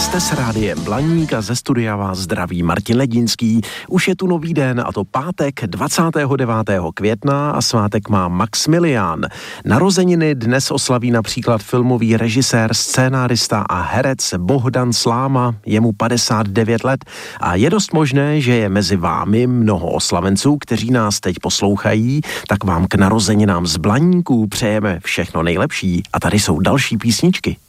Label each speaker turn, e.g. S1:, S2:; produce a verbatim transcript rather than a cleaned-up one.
S1: Jste s rádiem Blaník a ze studia vás zdraví Martin Ledínský. Už je tu nový den, a to pátek dvacátého devátého května a svátek má Maxmilián. Narozeniny dnes oslaví například filmový režisér, scénárista a herec Bohdan Sláma, je mu padesát devět let a je dost možné, že je mezi vámi mnoho oslavenců, kteří nás teď poslouchají, tak vám k narozeninám z Blaníků přejeme všechno nejlepší a tady jsou další písničky.